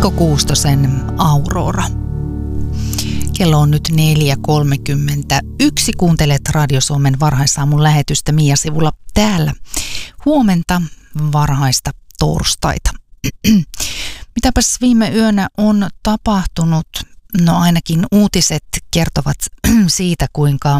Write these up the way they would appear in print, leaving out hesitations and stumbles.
Mikko Kuustosen Aurora. Kello on nyt 4.31. Kuuntelet Radio Suomen varhaisaamun lähetystä Mia-sivulla täällä. Huomenta varhaista torstaita. Mitäpäs viime yönä on tapahtunut? No ainakin uutiset kertovat siitä, kuinka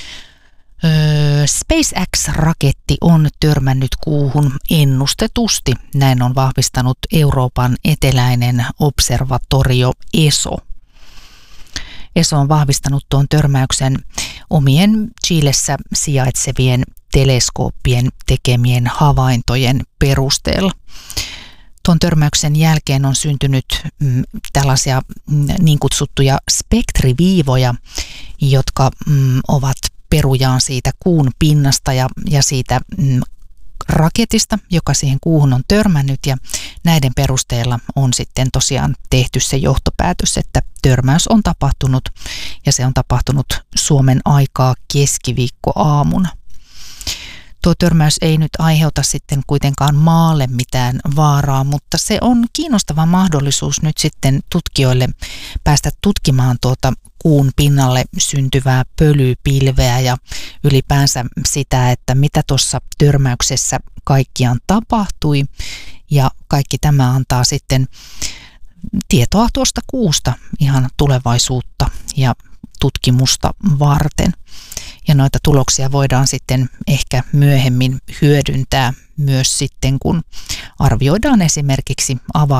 SpaceX-raketti on törmännyt kuuhun ennustetusti. Näin on vahvistanut Euroopan eteläinen observatorio ESO. ESO on vahvistanut tuon törmäyksen omien Chilessä sijaitsevien teleskooppien tekemien havaintojen perusteella. Tuon törmäyksen jälkeen on syntynyt tällaisia niin kutsuttuja spektriviivoja, jotka ovat perujaan siitä kuun pinnasta ja siitä raketista, joka siihen kuuhun on törmännyt, ja näiden perusteella on sitten tosiaan tehty se johtopäätös, että törmäys on tapahtunut ja se on tapahtunut Suomen aikaa keskiviikkoaamuna. Tuo törmäys ei nyt aiheuta sitten kuitenkaan maalle mitään vaaraa, mutta se on kiinnostava mahdollisuus nyt sitten tutkijoille päästä tutkimaan tuota kuun pinnalle syntyvää pölypilveä ja ylipäänsä sitä, että mitä tuossa törmäyksessä kaikkiaan tapahtui, ja kaikki tämä antaa sitten tietoa tuosta kuusta ihan tulevaisuutta ja tutkimusta varten. Ja noita tuloksia voidaan sitten ehkä myöhemmin hyödyntää myös sitten, kun arvioidaan esimerkiksi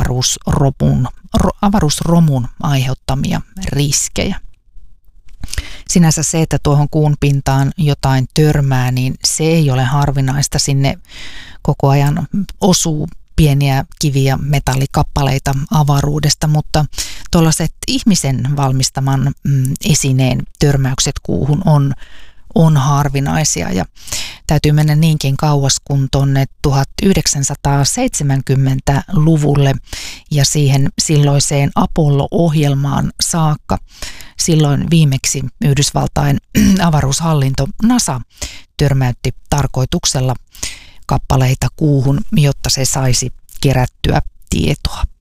avaruusromun aiheuttamia riskejä. Sinänsä se, että tuohon kuun pintaan jotain törmää, niin se ei ole harvinaista. Sinne koko ajan osuu pieniä kivi- ja metallikappaleita avaruudesta, mutta tuollaiset ihmisen valmistaman esineen törmäykset kuuhun on harvinaisia, ja täytyy mennä niinkin kauas kuin tuonne 1970-luvulle ja siihen silloiseen Apollo-ohjelmaan saakka. Silloin viimeksi Yhdysvaltain avaruushallinto NASA törmäytti tarkoituksella kappaleita kuuhun, jotta se saisi kerättyä tietoa.